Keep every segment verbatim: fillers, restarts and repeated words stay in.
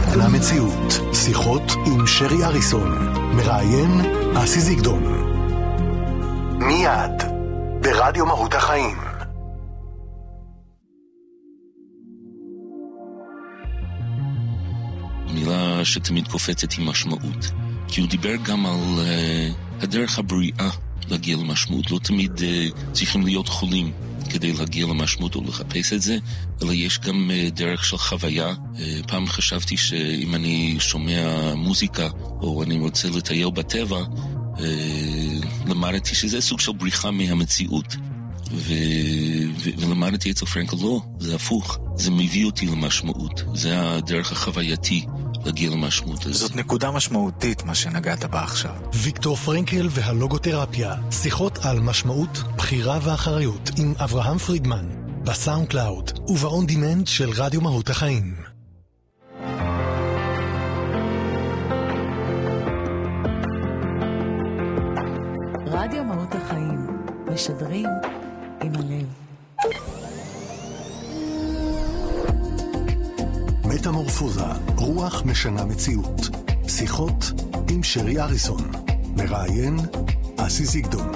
משנה מציאות. שיחות עם שרי אריסון. מראיין אסי זיגדון. מיד ברדיו מהות החיים. המילה שתמיד קופצת היא משמעות, כי הוא דיבר גם על uh, הדרך הבריאה להגיע למשמעות. לא תמיד uh, צריכים להיות חולים כדי להגיע למשמעות או לחפש את זה, אלא יש גם uh, דרך של חוויה. Uh, פעם חשבתי שאם אני שומע מוזיקה או אני רוצה לטייל בטבע, uh, למדתי שזה סוג של בריחה מהמציאות. ו... ו... ולמדתי אצל פרנקל, לא, זה הפוך, זה מביא אותי למשמעות, זה הדרך החווייתי להגיע למשמעות הזה. זאת נקודה משמעותית מה שנגעת בה עכשיו. ויקטור פרנקל והלוגותרפיה, שיחות על משמעות, בחירה ואחריות עם אברהם פרידמן, בסאונד קלאוד ובאון דימנד של רדיו מהות החיים. רדיו מהות החיים, משדרים עם הלב. מטמורפוזה, רוח משנה מציאות. שיחות עם שרי אריסון. מראיין אסי זיגדון.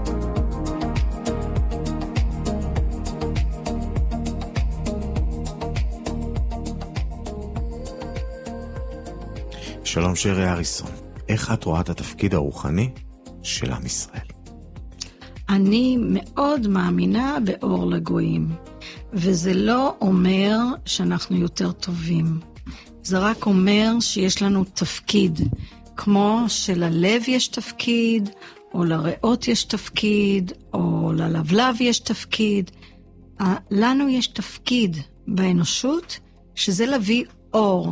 שלום שרי אריסון, איך את רואה את התפקיד הרוחני של עם ישראל? אני מאוד מאמינה באור לגויים, וזה לא אומר שאנחנו יותר טובים. זה רק אומר שיש לנו תפקיד, כמו שללב יש תפקיד, או לריאות יש תפקיד, או ללבלב יש תפקיד. לנו יש תפקיד באנושות, שזה להביא אור.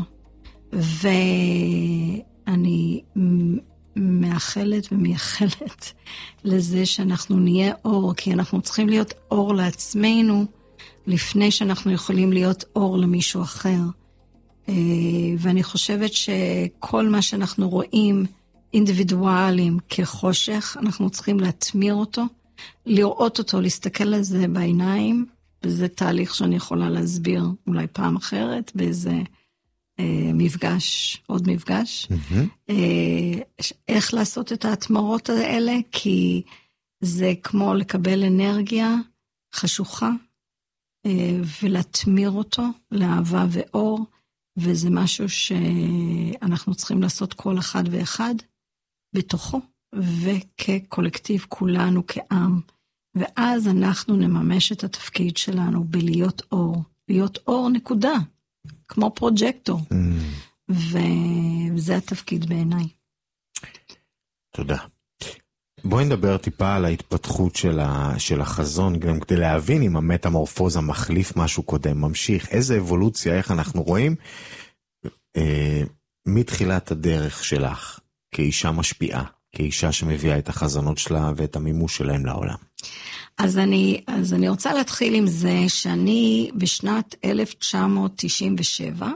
ואני מאחלת ומייחלת לזה שאנחנו נהיה אור, כי אנחנו צריכים להיות אור לעצמנו, לפני שאנחנו יכולים להיות אור למישהו אחר. ואני חושבת שכל מה שאנחנו רואים אינדיבידואלים כחושך, אנחנו צריכים להתמיר אותו, לראות אותו, להסתכל על זה בעיניים, וזה תהליך שאני יכולה להסביר אולי פעם אחרת, באיזה מפגש, עוד מפגש. Mm-hmm. איך לעשות את ההתמרות האלה, כי זה כמו לקבל אנרגיה חשוכה, ולהתמיר אותו לאהבה ואור, וזה משהו שאנחנו צריכים לעשות כל אחד ואחד בתוכו, וכקולקטיב כולנו כעם, ואז אנחנו נממש את התפקיד שלנו בלהיות אור, להיות אור נקודה, כמו פרוג'קטור, mm. וזה התפקיד בעיניי. תודה. בואי נדבר טיפה על ההתפתחות של, ה, של החזון, גם כדי להבין אם המטמורפוזה מחליף משהו קודם, ממשיך, איזה אבולוציה, איך אנחנו רואים, אה, מתחילת הדרך שלך, כאישה משפיעה, כאישה שמביאה את החזונות שלה ואת המימוש שלהם לעולם. אז אני, אז אני רוצה להתחיל עם זה שאני בשנת אלף תשע מאות תשעים ושבע,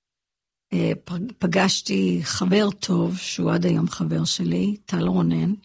פגשתי חבר טוב, שהוא עד היום חבר שלי, טל רונן,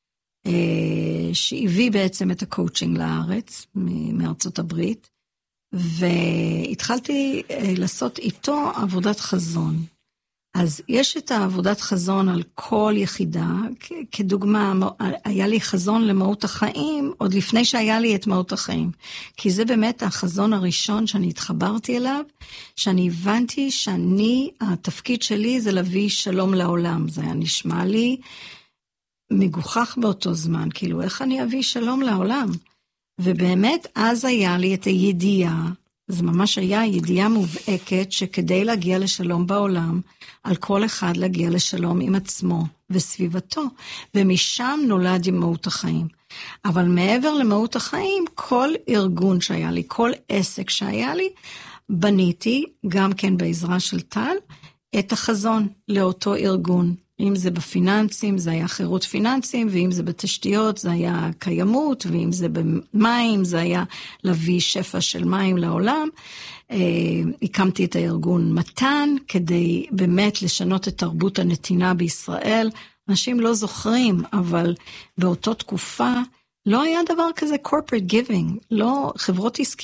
שהביא בעצם את הקואוצ'ינג לארץ, מארצות הברית, והתחלתי לעשות איתו עבודת חזון. אז יש את העבודת חזון על כל יחידה, כדוגמה, היה לי חזון למהות החיים, עוד לפני שהיה לי את מהות החיים, כי זה באמת החזון הראשון שאני התחברתי אליו, שאני הבנתי שאני, התפקיד שלי זה להביא שלום לעולם, זה היה נשמע לי מגוחך באותו זמן, כאילו איך אני אביא שלום לעולם? ובאמת אז היה לי את הידיעה, זה ממש היה ידיעה מובהקת שכדי להגיע לשלום בעולם, על כל אחד להגיע לשלום עם עצמו וסביבתו, ומשם נולד עם מהות החיים. אבל מעבר למהות החיים, כל ארגון שהיה לי, כל עסק שהיה לי, בניתי, גם כן בעזרה של טל, את החזון לאותו ארגון. אם זה בפיננסים, זה היה חירות פיננסים, ואם זה בתשתיות, זה היה קיימות, ואם זה במים, זה היה להביא שפע של מים לעולם. הקמתי את הארגון מתן, כדי באמת לשנות את תרבות הנתינה בישראל. אנשים לא זוכרים, אבל באותו תקופה לא היה דבר כזה corporate giving. לא, חברות עסקיות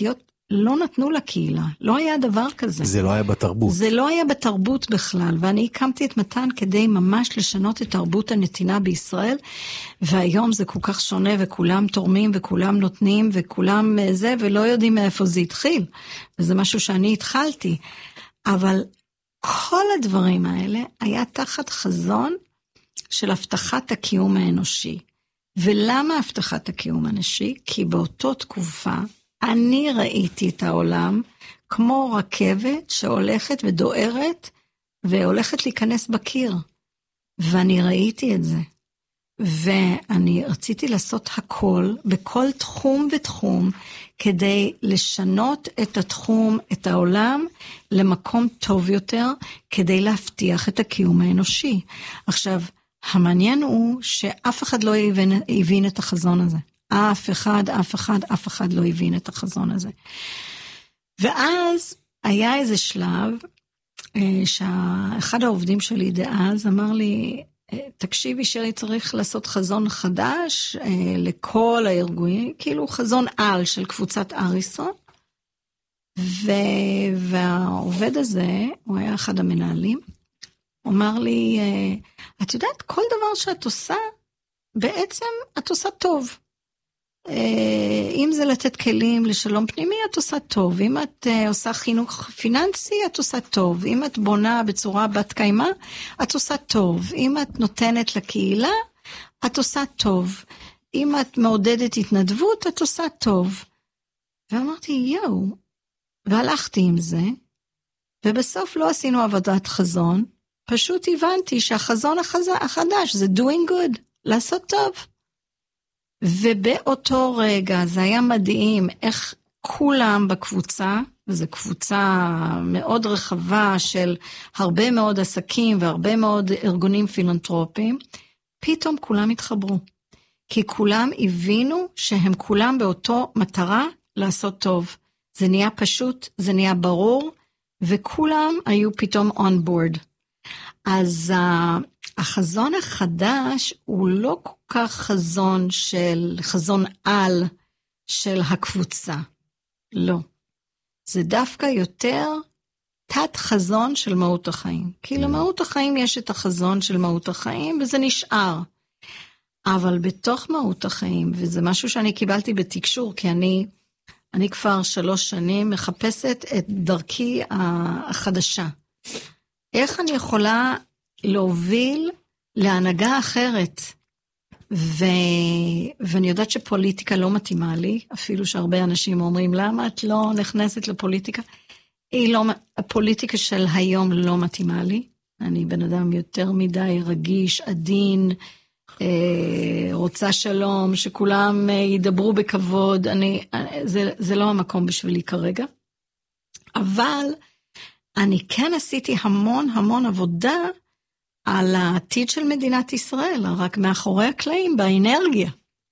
לא נתנו לקהילה, לא היה דבר כזה. זה לא היה בתרבות. זה לא היה בתרבות בכלל, ואני הקמתי את מתן כדי ממש לשנות את תרבות הנתינה בישראל, והיום זה כל כך שונה, וכולם תורמים, וכולם נותנים, וכולם זה, ולא יודעים מאיפה זה התחיל. וזה משהו שאני התחלתי. אבל כל הדברים האלה היה תחת חזון של הבטחת הקיום האנושי. ולמה הבטחת הקיום האנושי? כי באותו תקופה, אני ראיתי את העולם כמו רכבת שהולכת ודוארת והולכת להיכנס בקיר. ואני ראיתי את זה. ואני רציתי לעשות הכל בכל תחום ותחום כדי לשנות את התחום, את העולם, למקום טוב יותר, כדי להבטיח את הקיום האנושי. עכשיו, המעניין הוא שאף אחד לא הבין, הבין את החזון הזה. אף אחד, אף אחד, אף אחד לא הבין את החזון הזה. ואז היה איזה שלב, שאחד העובדים שלי דאז אמר לי, תקשיבי שרי, צריך לעשות חזון חדש לכל הארגונים, כאילו חזון על של קבוצת אריסון, והעובד הזה, הוא היה אחד המנהלים, הוא אמר לי, את יודעת, כל דבר שאת עושה, בעצם את עושה טוב. אם זה לתת כלים לשלום פנימי, את עושה טוב. אם את עושה חינוך פיננסי, את עושה טוב. אם את בונה בצורה בת קיימה, את עושה טוב. אם את נותנת לקהילה, את עושה טוב. אם את מעודדת התנדבות, את עושה טוב. ואמרתי, יאו, והלכתי עם זה, ובסוף לא עשינו עבודת חזון, פשוט הבנתי שהחזון החדש זה doing good, לעשות טוב. ובאותו רגע זה היה מדהים איך כולם בקבוצה, וזו קבוצה מאוד רחבה של הרבה מאוד עסקים והרבה מאוד ארגונים פילנטרופיים, פתאום כולם התחברו. כי כולם הבינו שהם כולם באותו מטרה לעשות טוב. זה נהיה פשוט, זה נהיה ברור, וכולם היו פתאום on board. אז uh, החזון החדש הוא לא כל כך חזון של, חזון על של הקבוצה. לא. זה דווקא יותר תת חזון של מהות החיים. כי למהות החיים יש את החזון של מהות החיים, וזה נשאר. אבל בתוך מהות החיים, וזה משהו שאני קיבלתי בתקשור, כי אני, אני כבר שלוש שנים מחפשת את דרכי החדשה. איך אני יכולה להוביל להנהגה אחרת? ו... ואני יודעת שפוליטיקה לא מתאימה לי, אפילו שהרבה אנשים אומרים, למה את לא נכנסת לפוליטיקה? היא לא... הפוליטיקה של היום לא מתאימה לי. אני בן אדם יותר מדי רגיש, עדין, רוצה שלום, שכולם ידברו בכבוד. אני... זה, זה לא המקום בשבילי כרגע. אבל אני כן עשיתי המון המון עבודה על העתיד של מדינת ישראל, רק מאחורי הקלעים, באנרגיה.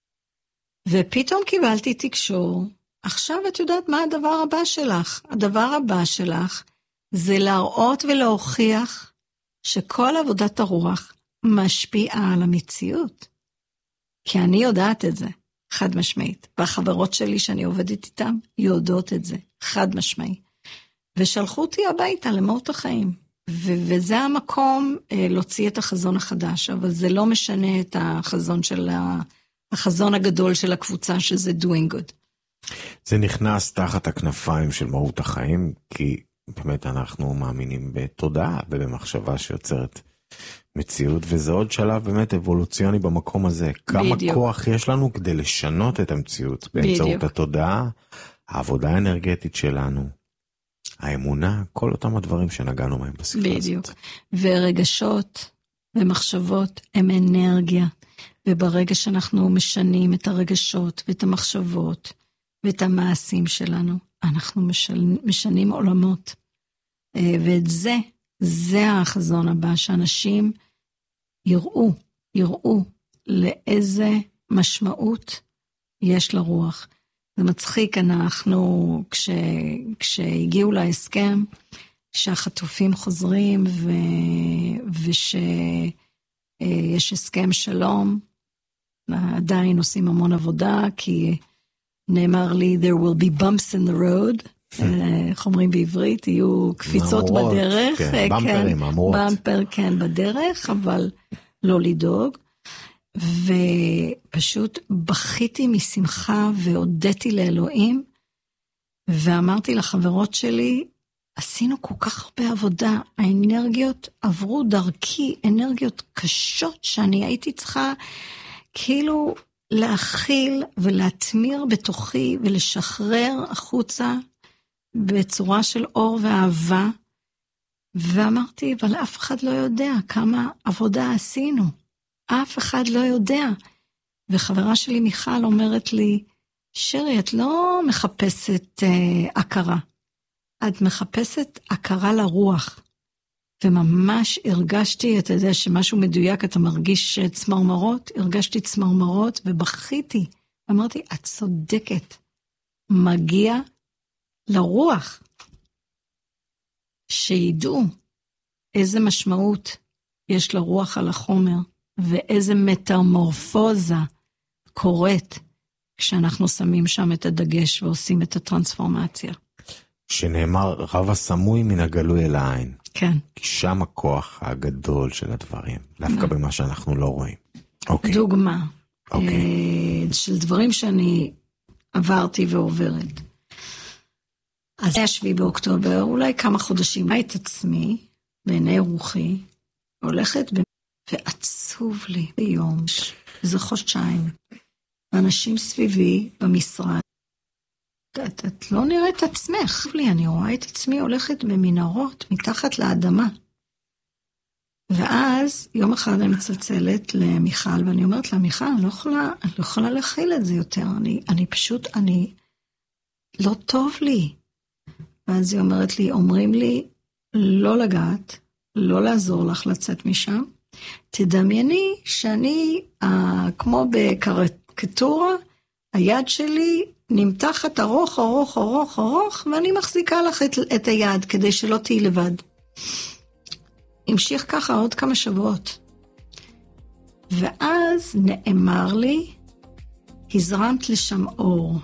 ופתאום קיבלתי תקשור, עכשיו את יודעת מה הדבר הבא שלך? הדבר הבא שלך זה להראות ולהוכיח שכל עבודת הרוח משפיעה על המציאות. כי אני יודעת את זה, חד משמעית. והחברות שלי שאני עובדת איתן יודעות את זה, חד משמעית. ושלחו אותי הביתה למהות החיים. ו- וזה המקום אה, להוציא את החזון החדש, אבל זה לא משנה את החזון של ה- החזון הגדול של הקבוצה, שזה doing good. זה נכנס תחת הכנפיים של מהות החיים, כי באמת אנחנו מאמינים בתודעה ובמחשבה שיוצרת מציאות, וזה עוד שלב באמת אבולוציוני במקום הזה. כמה בדיוק. כוח יש לנו כדי לשנות את המציאות, באמצעות בדיוק. התודעה, העבודה האנרגטית שלנו, האמונה, כל אותם הדברים שנגענו מהם בספרה הזאת. בדיוק. ורגשות ומחשבות הם אנרגיה. וברגע שאנחנו משנים את הרגשות ואת המחשבות ואת המעשים שלנו, אנחנו משנים, משנים עולמות. ואת זה, זה החזון הבא, שאנשים יראו, יראו לאיזה משמעות יש לרוח. זה מצחיק, אנחנו, כש, כשהגיעו להסכם, שהחטופים חוזרים, ו, ושיש הסכם שלום, עדיין עושים המון עבודה, כי נאמר לי, there will be bumps in the road, איך אומרים בעברית, יהיו קפיצות בדרך. כן, במפרים, אמרות. במפר, כן, בדרך, אבל לא לדאוג. ופשוט בכיתי משמחה והודיתי לאלוהים, ואמרתי לחברות שלי, עשינו כל כך הרבה עבודה, האנרגיות עברו דרכי, אנרגיות קשות שאני הייתי צריכה כאילו להכיל ולהתמיר בתוכי ולשחרר החוצה בצורה של אור ואהבה, ואמרתי, אבל אף אחד לא יודע כמה עבודה עשינו, אף אחד לא יודע. וחברה שלי מיכל אומרת לי, שרי, את לא מחפשת אה, הכרה, את מחפשת הכרה לרוח. וממש הרגשתי, אתה יודע שמשהו מדויק, אתה מרגיש צמרמרות, הרגשתי צמרמרות ובכיתי. אמרתי, את צודקת, מגיע לרוח, שידעו איזה משמעות יש לרוח על החומר, ואיזה מטמורפוזה קורית, כשאנחנו שמים שם את הדגש ועושים את הטרנספורמציה. שנאמר, רב הסמוי מן הגלוי אל העין. כן. כי שם הכוח הגדול של הדברים, דווקא במה שאנחנו לא רואים. אוקיי. דוגמה. אוקיי. של דברים שאני עברתי ועוברת. אז זה השביעי באוקטובר, אולי כמה חודשים, ראיתי את עצמי, בעיני רוחי, הולכת ב... ועצוב לי ביום, זה חודשיים. אנשים סביבי במשרד, את, את לא נראית את עצמך. לי, אני רואה את עצמי הולכת במנהרות מתחת לאדמה. ואז יום אחד אני מצלצלת למיכל, ואני אומרת לה, מיכל, אני לא יכולה, אני לא יכולה להכיל את זה יותר. אני, אני פשוט, אני, לא טוב לי. ואז היא אומרת לי, אומרים לי, לא לגעת, לא לעזור לך לצאת משם. תדמייני שאני, אה, כמו בקריקטורה, היד שלי נמתחת ארוך, ארוך, ארוך, ארוך, ואני מחזיקה לך את, את היד כדי שלא תהי לבד. המשיך ככה עוד כמה שבועות. ואז נאמר לי, הזרמת לשם אור.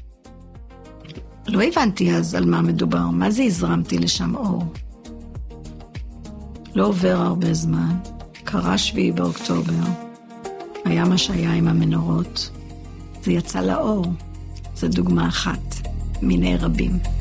לא הבנתי אז על מה מדובר, מה זה הזרמתי לשם אור? לא עובר הרבה זמן, קרה שביעי באוקטובר, היה מה שהיה עם המנורות, זה יצא לאור, זו דוגמה אחת מיני רבים.